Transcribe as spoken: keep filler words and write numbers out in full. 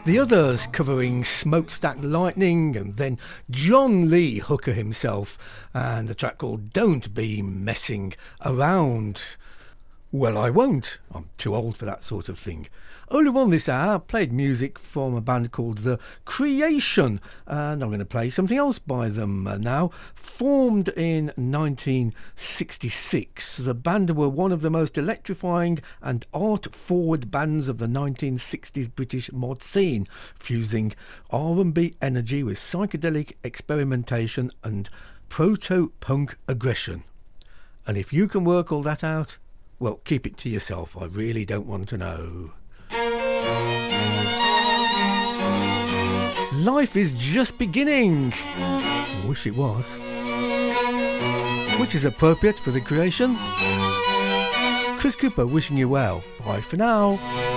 The Others covering Smokestack Lightning, and then John Lee Hooker himself, and a track called Don't Be Messing Around. Well, I won't. I'm too old for that sort of thing. Earlier on this hour, I played music from a band called The Creation, and I'm going to play something else by them now. Formed in nineteen sixty-six, the band were one of the most electrifying and art-forward bands of the nineteen sixties British mod scene, fusing R and B energy with psychedelic experimentation and proto-punk aggression. And if you can work all that out, well, keep it to yourself. I really don't want to know. Life is just beginning. Wish it was. Which is appropriate for The Creation. Chris Cooper wishing you well. Bye for now.